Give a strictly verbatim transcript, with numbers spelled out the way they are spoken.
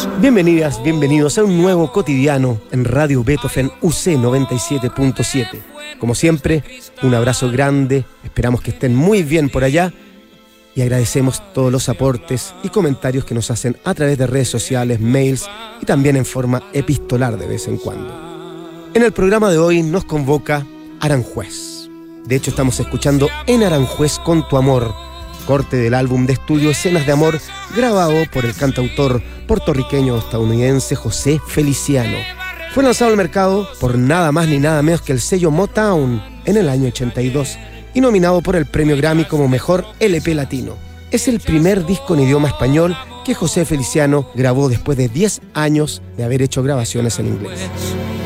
Bienvenidas, bienvenidos a un nuevo cotidiano en Radio Beethoven U C noventa y siete punto siete. Como siempre, un abrazo grande, esperamos que estén muy bien por allá y agradecemos todos los aportes y comentarios que nos hacen a través de redes sociales, mails y también en forma epistolar de vez en cuando. En el programa de hoy nos convoca Aranjuez. De hecho, estamos escuchando En Aranjuez con tu amor, corte del álbum de estudio Escenas de Amor, grabado por el cantautor puertorriqueño-estadounidense José Feliciano. Fue lanzado al mercado por nada más ni nada menos que el sello Motown en el año ochenta y dos y nominado por el premio Grammy como Mejor L P Latino. Es el primer disco en idioma español que José Feliciano grabó después de diez años de haber hecho grabaciones en inglés.